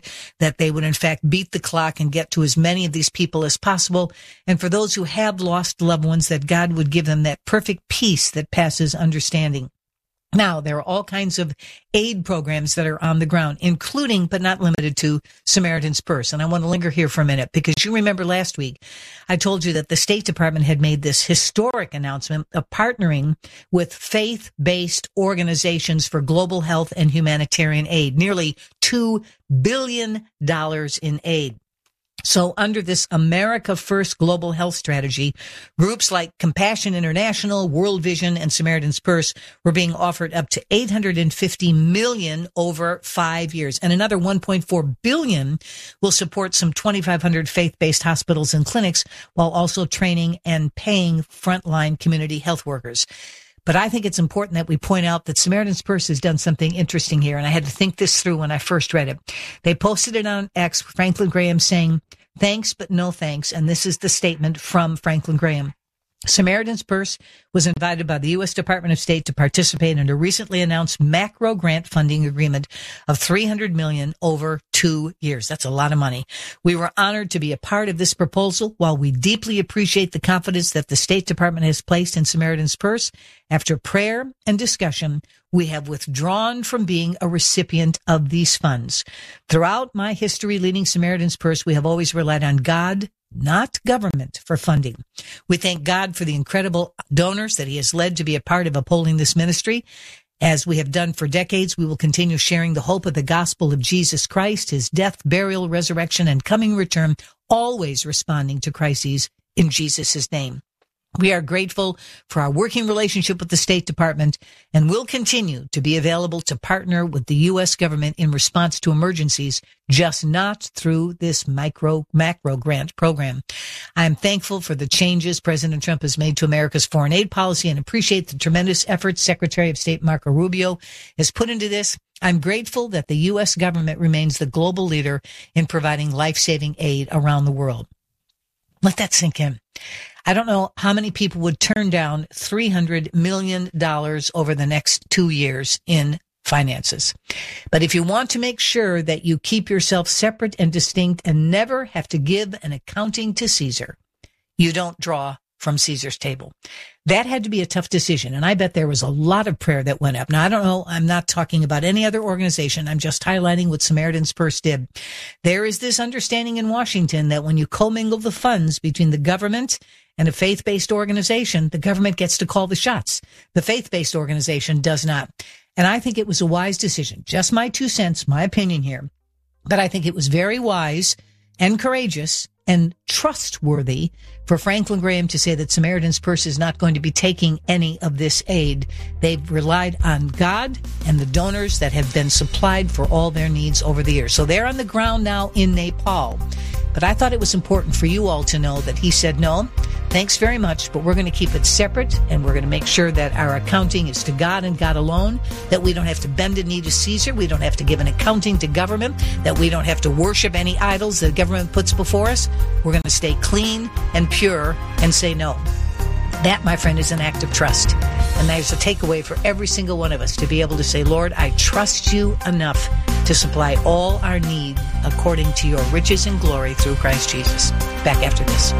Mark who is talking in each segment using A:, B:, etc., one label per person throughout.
A: department, that they would in fact beat the clock and get to as many of these people as possible. And for those who have lost loved ones, that God would give them that perfect peace that passes understanding. Now, there are all kinds of aid programs that are on the ground, including, but not limited to, Samaritan's Purse. And I want to linger here for a minute, because you remember last week, I told you that the State Department had made this historic announcement of partnering with faith-based organizations for global health and humanitarian aid, nearly $2 billion in aid. So under this America First global health strategy, groups like Compassion International, World Vision, and Samaritan's Purse were being offered up to $850 million over 5 years. And another $1.4 billion will support some 2,500 faith-based hospitals and clinics, while also training and paying frontline community health workers. But I think it's important that we point out that Samaritan's Purse has done something interesting here, and I had to think this through when I first read it. They posted it on X, Franklin Graham, saying, "Thanks, but no thanks." And this is the statement from Franklin Graham. Samaritan's Purse was invited by the U.S. Department of State to participate in a recently announced macro grant funding agreement of $300 million over 2 years. That's a lot of money. We were honored to be a part of this proposal. While we deeply appreciate the confidence that the State Department has placed in Samaritan's Purse, after prayer and discussion, we have withdrawn from being a recipient of these funds. Throughout my history leading Samaritan's Purse, we have always relied on God, not government, for funding. We thank God for the incredible donors that he has led to be a part of upholding this ministry. As we have done for decades, we will continue sharing the hope of the gospel of Jesus Christ, his death, burial, resurrection, and coming return, always responding to crises in Jesus' name. We are grateful for our working relationship with the State Department, and will continue to be available to partner with the U.S. government in response to emergencies, just not through this macro grant program. I am thankful for the changes President Trump has made to America's foreign aid policy, and appreciate the tremendous efforts Secretary of State Marco Rubio has put into this. I'm grateful that the U.S. government remains the global leader in providing life-saving aid around the world. Let that sink in. I don't know how many people would turn down $300 million over the next 2 years in finances. But if you want to make sure that you keep yourself separate and distinct and never have to give an accounting to Caesar, you don't draw from Caesar's table. That had to be a tough decision, and I bet there was a lot of prayer that went up. Now, I don't know, I'm not talking about any other organization. I'm just highlighting what Samaritan's Purse did. There is this understanding in Washington that when you commingle the funds between the government and a faith-based organization, the government gets to call the shots. The faith-based organization does not. And I think it was a wise decision. Just my 2 cents, my opinion here. But I think it was very wise and courageous and trustworthy for Franklin Graham to say that Samaritan's Purse is not going to be taking any of this aid. They've relied on God and the donors that have been supplied for all their needs over the years. So they're on the ground now in Nepal. But I thought it was important for you all to know that he said, no, thanks very much, but we're going to keep it separate, and we're going to make sure that our accounting is to God and God alone, that we don't have to bend a knee to Caesar, we don't have to give an accounting to government, that we don't have to worship any idols that government puts before us. We're going to stay clean and pure and say no. That, my friend, is an act of trust. And there's a takeaway for every single one of us to be able to say, Lord, I trust you enough to supply all our need according to your riches and glory through Christ Jesus. Back after this.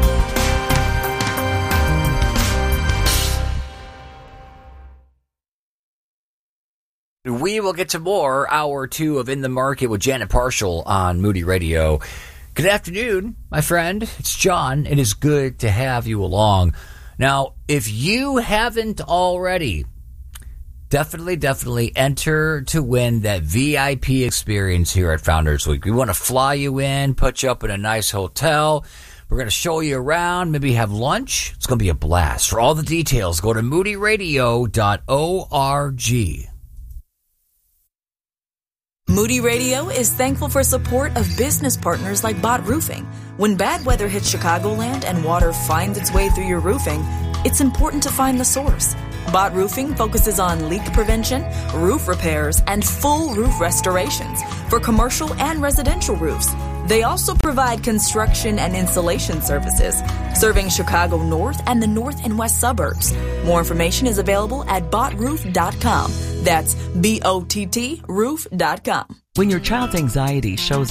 B: We will get to more Hour 2 of In the Market with Janet Parshall on Moody Radio. Good afternoon, my friend. It's John. It is good to have you along. Now, if you haven't already, definitely enter to win that VIP experience here at Founders Week. We want to fly you in, put you up in a nice hotel. We're going to show you around, maybe have lunch. It's going to be a blast. For all the details, go to moodyradio.org.
C: Moody Radio is thankful for support of business partners like Bott Roofing. When bad weather hits Chicagoland and water finds its way through your roofing, it's important to find the source. Bott Roofing focuses on leak prevention, roof repairs, and full roof restorations for commercial and residential roofs. They also provide construction and insulation services, serving Chicago North and the north and west suburbs. More information is available at bottroof.com. That's BOTT roof.com.
D: When your child's anxiety shows